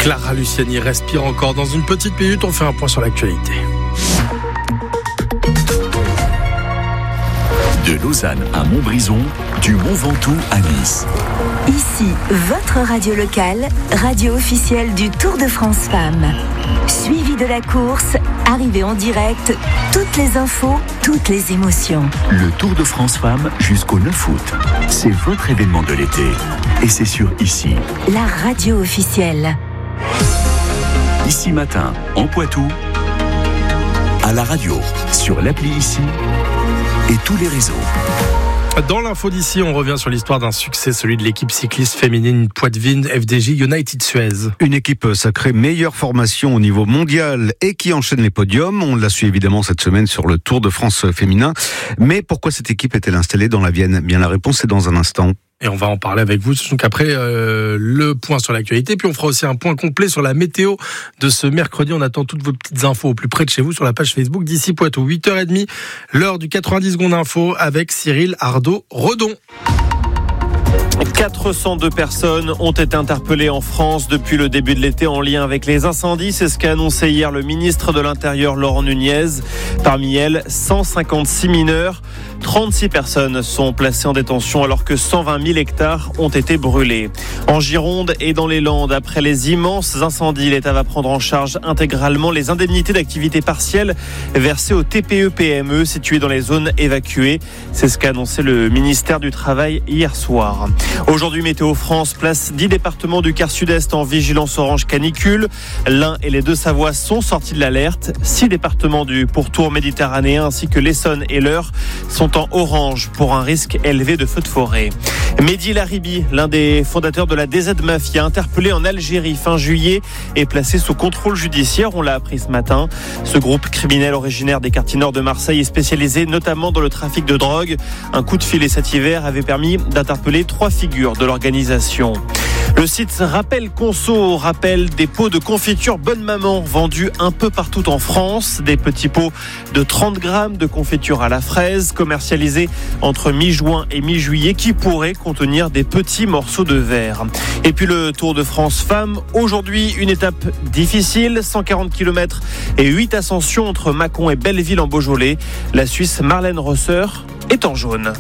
Clara Luciani respire encore. Dans une petite minute, on fait un point sur l'actualité. De Lausanne à Montbrison, du Mont Ventoux à Nice. Ici, votre radio locale, radio officielle du Tour de France Femmes. Suivi de la course, arrivée en direct, toutes les infos, toutes les émotions. Le Tour de France Femmes jusqu'au 9 août. C'est votre événement de l'été. Et c'est sur Ici. La radio officielle. Ici Matin, en Poitou, à la radio, sur l'appli Ici et tous les réseaux. Dans l'info d'ici, on revient sur l'histoire d'un succès, celui de l'équipe cycliste féminine Poitevin FDJ United Suez. Une équipe sacrée meilleure formation au niveau mondial et qui enchaîne les podiums. On l'a su évidemment cette semaine sur le Tour de France féminin. Mais pourquoi cette équipe est-elle installée dans la Vienne ? Bien, la réponse est dans un instant. Et on va en parler avec vous, donc après le point sur l'actualité, puis on fera aussi un point complet sur la météo de ce mercredi. On attend toutes vos petites infos au plus près de chez vous sur la page Facebook d'Ici Poitou. 8h30, l'heure du 90 secondes info avec Cyril Ardo-Redon. 402 personnes ont été interpellées en France depuis le début de l'été en lien avec les incendies. C'est ce qu'a annoncé hier le ministre de l'Intérieur, Laurent Nunez. Parmi elles, 156 mineurs. 36 personnes sont placées en détention alors que 120 000 hectares ont été brûlés. En Gironde et dans les Landes, après les immenses incendies, l'État va prendre en charge intégralement les indemnités d'activité partielle versées aux TPE-PME situées dans les zones évacuées. C'est ce qu'a annoncé le ministère du Travail hier soir. Aujourd'hui, Météo France place 10 départements du quart sud-est en vigilance orange canicule. L'Ain et les Deux-Savoies sont sortis de l'alerte. 6 départements du pourtour méditerranéen ainsi que l'Essonne et l'Eure sont en orange pour un risque élevé de feux de forêt. Mehdi Laribi, l'un des fondateurs de la DZ Mafia, interpellé en Algérie fin juillet et placé sous contrôle judiciaire, on l'a appris ce matin. Ce groupe criminel originaire des quartiers nord de Marseille est spécialisé notamment dans le trafic de drogue. Un coup de filet cet hiver avait permis d'interpeller 3 figures de l'organisation. Le site Rappel Conso rappelle des pots de confiture Bonne Maman vendus un peu partout en France. Des petits pots de 30 grammes de confiture à la fraise commercialisés entre mi-juin et mi-juillet qui pourraient contenir des petits morceaux de verre. Et puis le Tour de France Femmes. Aujourd'hui, une étape difficile, 140 km et 8 ascensions entre Mâcon et Belleville en Beaujolais. La Suisse Marlène Rosser est en jaune.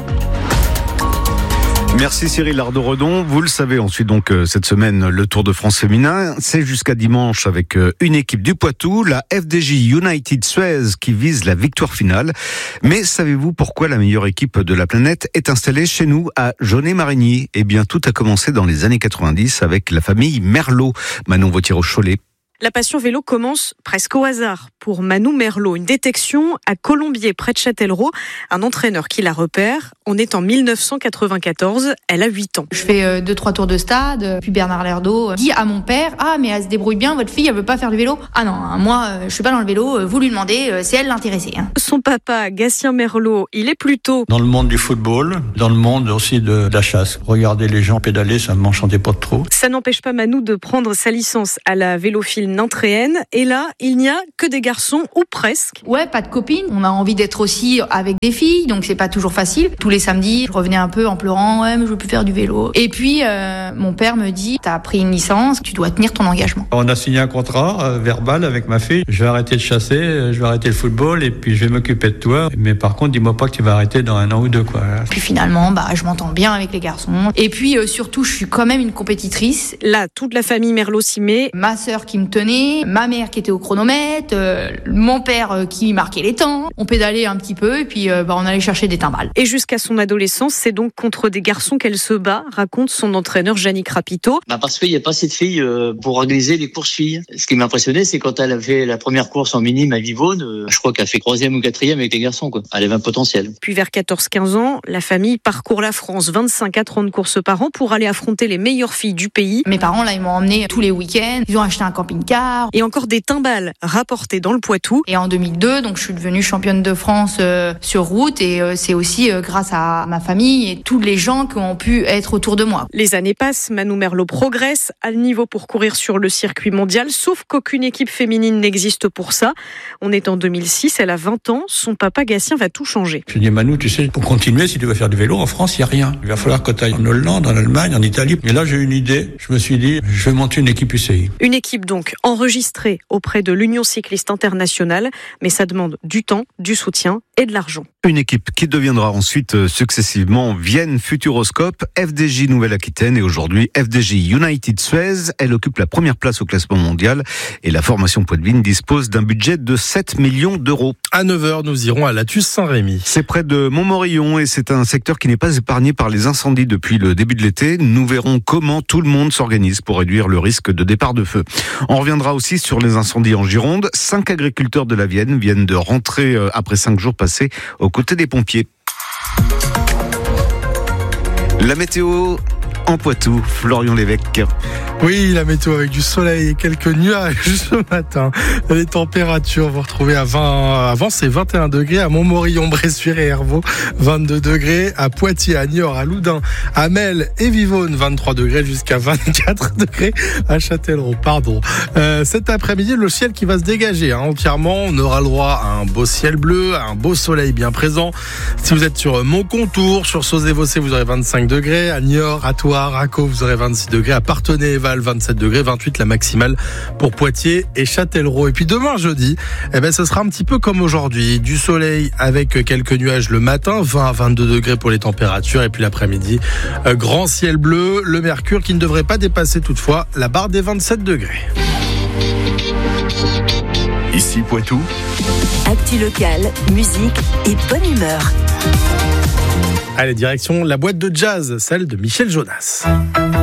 Merci Cyril Ardo-Redon. Vous le savez, ensuite donc cette semaine, le Tour de France féminin, c'est jusqu'à dimanche avec une équipe du Poitou, la FDJ United Suez qui vise la victoire finale. Mais savez-vous pourquoi la meilleure équipe de la planète est installée chez nous à Jaunet-Marigny ? Eh bien, tout a commencé dans les années 90 avec la famille Merlot. Manon Vautier-Cholet. La passion vélo commence presque au hasard pour Manou Merlot. Une détection à Colombier, près de Châtellerault. Un entraîneur qui la repère. On est en 1994. Elle a 8 ans. Je fais 2-3 tours de stade. Puis Bernard Lerdo dit à mon père « Ah, mais elle se débrouille bien, votre fille, elle veut pas faire du vélo ?» Ah non, moi, je suis pas dans le vélo. Vous lui demandez, c'est elle l'intéressée. Son papa, Gatien Merlot, il est plutôt dans le monde du football, dans le monde aussi de la chasse. Regarder les gens pédaler, ça ne m'enchantait pas trop. Ça n'empêche pas Manou de prendre sa licence à la Vélophile nantréenne. Et là, il n'y a que des garçons, ou presque. Ouais, pas de copines. On a envie d'être aussi avec des filles, donc c'est pas toujours facile. Tous les samedis, je revenais un peu en pleurant. Ouais, mais je veux plus faire du vélo. Et puis, mon père me dit, t'as pris une licence, tu dois tenir ton engagement. On a signé un contrat verbal avec ma fille. Je vais arrêter de chasser, je vais arrêter le football et puis je vais m'occuper de toi. Mais par contre, dis-moi pas que tu vas arrêter dans 1 an ou 2, quoi. Puis finalement, je m'entends bien avec les garçons. Et puis, surtout, je suis quand même une compétitrice. Là, toute la famille Merlot s'y met. Ma sœur qui me tenait, ma mère qui était au chronomètre, mon père qui marquait les temps. On pédalait un petit peu et puis on allait chercher des timbales. Et jusqu'à son adolescence, c'est donc contre des garçons qu'elle se bat, raconte son entraîneur Yannick Rapito. Parce qu'il n'y a pas assez de filles pour organiser les courses filles. Ce qui m'a impressionné, c'est quand elle a fait la première course en minime à Vivonne, je crois qu'elle a fait 3e ou 4e avec les garçons, quoi. Elle avait un potentiel. Puis vers 14-15 ans, la famille parcourt la France, 25 à 30 courses par an pour aller affronter les meilleures filles du pays. Mes parents, là, ils m'ont emmené tous les week-ends. Ils ont acheté un camping camping-car. Et encore des timbales rapportées dans le Poitou. Et en 2002, donc, je suis devenue championne de France sur route et c'est aussi grâce à ma famille et tous les gens qui ont pu être autour de moi. Les années passent, Manou Merlot progresse à le niveau pour courir sur le circuit mondial, sauf qu'aucune équipe féminine n'existe pour ça. On est en 2006, elle a 20 ans, son papa Gatien va tout changer. Je dis Manou, tu sais, pour continuer, si tu veux faire du vélo, en France, il n'y a rien. Il va falloir que tu ailles en Hollande, en Allemagne, en Italie. Et là, j'ai eu une idée. Je me suis dit, je vais monter une équipe UCI. Une équipe donc enregistrée auprès de l'Union cycliste internationale, mais ça demande du temps, du soutien et de l'argent. Une équipe qui deviendra ensuite successivement Vienne Futuroscope, FDJ Nouvelle-Aquitaine et aujourd'hui FDJ United Suez. Elle occupe la première place au classement mondial et la formation Poitvine dispose d'un budget de 7 millions d'euros. À 9h, nous irons à Latus Saint-Rémy. C'est près de Montmorillon et c'est un secteur qui n'est pas épargné par les incendies depuis le début de l'été. Nous verrons comment tout le monde s'organise pour réduire le risque de départ de feu. On reviendra aussi sur les incendies en Gironde. 5 agriculteurs de la Vienne viennent de rentrer après 5 jours passés aux côtés des pompiers. La météo en Poitou, Florian Lévesque. Oui, la météo avec du soleil et quelques nuages ce matin. Les températures, vous retrouvez à 20, avant c'est 21 degrés à Montmorillon, Bressuire et Hervaux, 22 degrés à Poitiers, à Niort, à Loudun, à Mel et Vivonne, 23 degrés jusqu'à 24 degrés à Châtellerault, cet après-midi, le ciel qui va se dégager entièrement. On aura le droit à un beau ciel bleu, à un beau soleil bien présent. Si vous êtes sur Montcontour, sur Sauzé-Vossé, vous aurez 25 degrés, à Niort, à Thouars, à Caux, vous aurez 26 degrés, à Parthenay-Val, 27 degrés, 28 la maximale pour Poitiers et Châtellerault. Et puis demain jeudi, ce sera un petit peu comme aujourd'hui, du soleil avec quelques nuages le matin, 20 à 22 degrés pour les températures et puis l'après-midi, grand ciel bleu, le mercure qui ne devrait pas dépasser toutefois la barre des 27 degrés. Ici Poitou. Actu locale, musique et bonne humeur. Allez, direction la boîte de jazz, celle de Michel Jonas.